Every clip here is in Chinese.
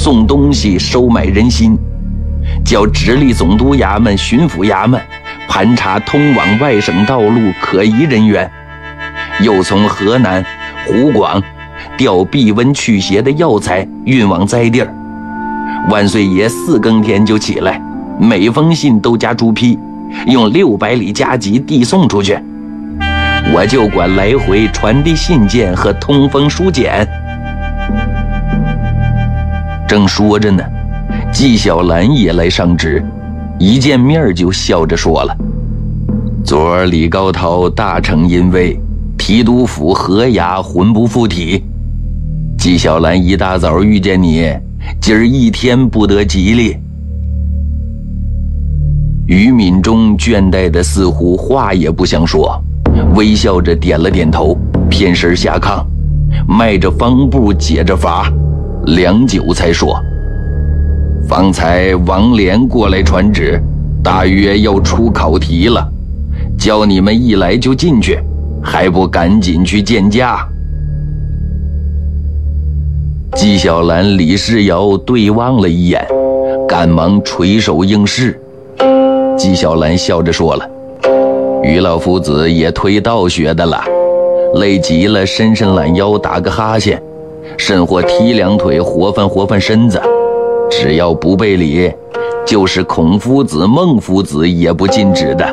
送东西，收买人心，叫直隶总督衙门、巡抚衙门盘查通往外省道路可疑人员，又从河南、湖广调避瘟驱邪的药材运往灾地儿。万岁爷4更天就起来，每封信都加朱批，用600里加急递送出去。我就管来回传递信件和通风书简。正说着呢，纪晓岚也来上职，一见面就笑着说了：昨儿李高涛大逞淫威，提督府河衙魂不附体。纪晓岚一大早遇见你，今儿一天不得吉利。于敏中倦怠的似乎话也不想说，微笑着点了点头，偏身下炕，迈着方步解着乏，良久才说：方才王连过来传旨，大约要出考题了，叫你们一来就进去，还不赶紧去见驾？纪晓岚、李世尧对望了一眼，赶忙垂手应是。纪晓岚笑着说了：于老夫子也推道学的了，累极了伸伸懒腰，打个哈欠，甚或踢2腿，活翻身子，只要不背礼，就是孔夫子、孟夫子也不禁止的。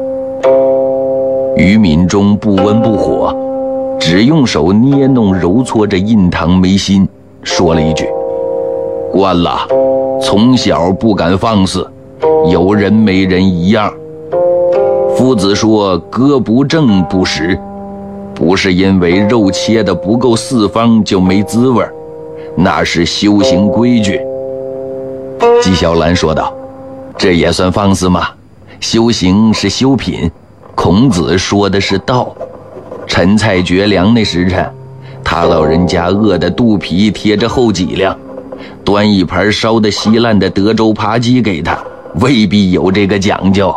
于敏中不温不火，只用手捏弄揉搓着印堂眉心，说了一句：惯了，从小不敢放肆，有人没人一样。夫子说割不正不实，不是因为肉切的不够四方就没滋味，那是修行规矩。纪晓岚说道：这也算放肆吗？修行是修品，孔子说的是道。陈菜绝粮那时辰，他老人家饿得肚皮贴着后脊梁，端一盘烧得稀烂的德州扒鸡给他，未必有这个讲究。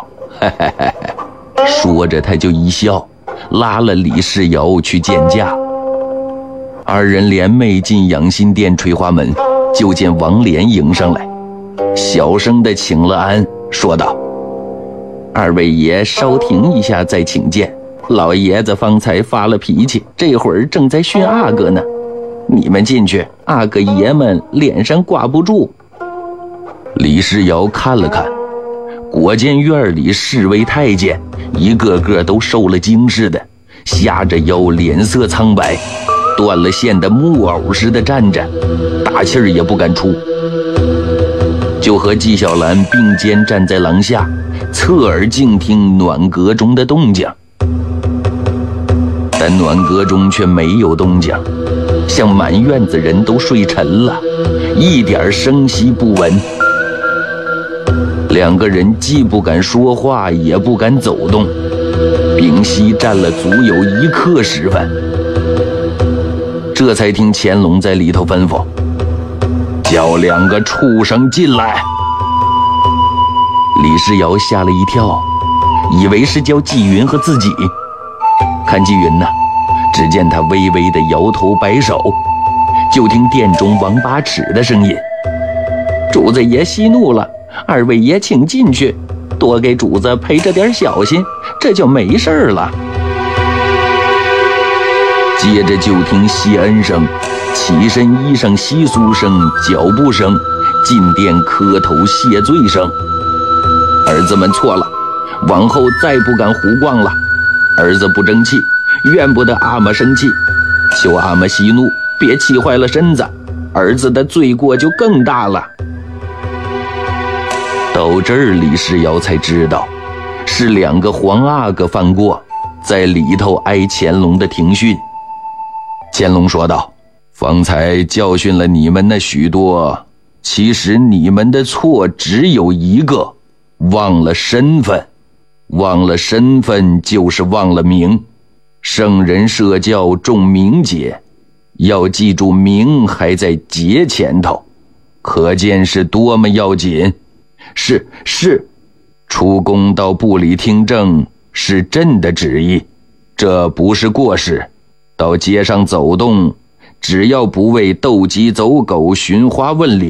说着他就一笑，拉了李世尧去见驾。二人联袂进养心殿垂花门，就见王连迎上来，小声地请了安，说道：二位爷稍停一下再请见，老爷子方才发了脾气，这会儿正在训阿哥呢，你们进去，阿哥爷们脸上挂不住。李世尧看了看，果见院里侍卫太监一个个都受了惊似的，瞎着腰，脸色苍白，断了线的木偶似的站着，大气儿也不敢出，就和纪晓岚并肩站在廊下，侧耳静听暖阁中的动静。但暖阁中却没有动静，像满院子人都睡沉了，一点声息不闻。两个人既不敢说话，也不敢走动，屏息站了足有1刻时分，这才听乾隆在里头吩咐：叫2个畜生进来。李世尧吓了一跳，以为是叫纪云和自己。看纪云呢，只见他微微的摇头摆手，就听殿中王八尺的声音：主子爷息怒了，二位爷请进去，多给主子陪着点小心，这就没事了。接着就听谢恩声、起身衣裳窸窣声、脚步声、进殿磕头谢罪声。儿子们错了，往后再不敢胡逛了。儿子不争气，怨不得阿玛生气，求阿玛息怒，别气坏了身子，儿子的罪过就更大了。到这儿，李世尧才知道是2个皇阿哥犯过，在里头挨乾隆的庭训。乾隆说道：方才教训了你们那许多，其实你们的错只有一个，忘了身份。忘了身份就是忘了名，圣人设教重名节，要记住名还在节前头，可见是多么要紧。是，出宫到部里听政是朕的旨意，这不是过失。到街上走动，只要不为斗鸡走狗、寻花问柳